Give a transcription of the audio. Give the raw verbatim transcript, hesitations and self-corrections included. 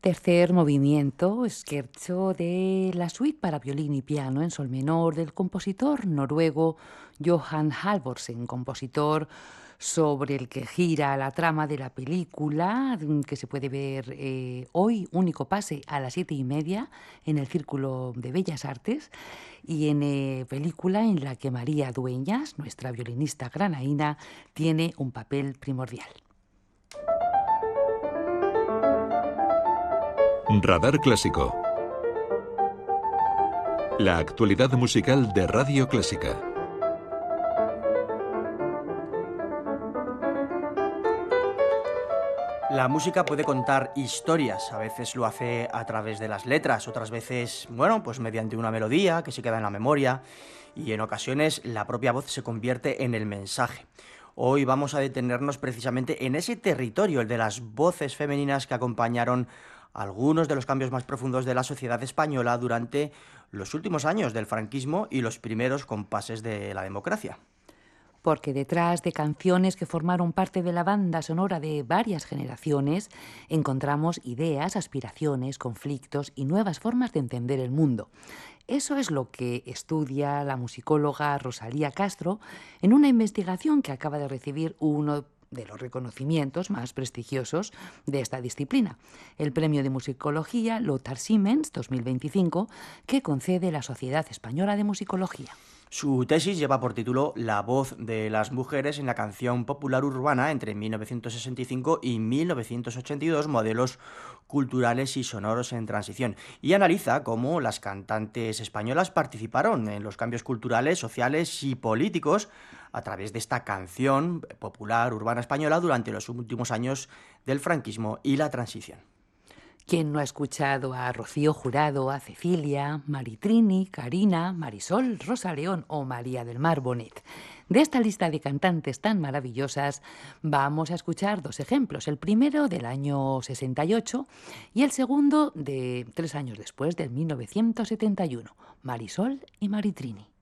Tercer movimiento, scherzo de la suite para violín y piano en sol menor del compositor noruego Johan Halvorsen, compositor sobre el que gira la trama de la película, que se puede ver eh, hoy, único pase, a las siete y media en el Círculo de Bellas Artes, y en eh, película en la que María Dueñas, nuestra violinista granaína, tiene un papel primordial. Radar Clásico. La actualidad musical de Radio Clásica. La música puede contar historias, a veces lo hace a través de las letras, otras veces, bueno, pues mediante una melodía que se queda en la memoria, y en ocasiones la propia voz se convierte en el mensaje. Hoy vamos a detenernos precisamente en ese territorio, el de las voces femeninas que acompañaron algunos de los cambios más profundos de la sociedad española durante los últimos años del franquismo y los primeros compases de la democracia. Porque detrás de canciones que formaron parte de la banda sonora de varias generaciones, encontramos ideas, aspiraciones, conflictos y nuevas formas de entender el mundo. Eso es lo que estudia la musicóloga Rosalía Castro en una investigación que acaba de recibir uno de los reconocimientos más prestigiosos de esta disciplina, el Premio de Musicología Lothar Siemens dos mil veinticinco, que concede la Sociedad Española de Musicología. Su tesis lleva por título La voz de las mujeres en la canción popular urbana entre mil novecientos sesenta y cinco y mil novecientos ochenta y dos, modelos culturales y sonoros en transición, y analiza cómo las cantantes españolas participaron en los cambios culturales, sociales y políticos a través de esta canción popular urbana española durante los últimos años del franquismo y la transición. ¿Quién no ha escuchado a Rocío Jurado, a Cecilia, Maritrini, Karina, Marisol, Rosa León o María del Mar Bonet? De esta lista de cantantes tan maravillosas vamos a escuchar dos ejemplos. El primero del año sesenta y ocho y el segundo de tres años después, del mil novecientos setenta y uno. Marisol y Maritrini.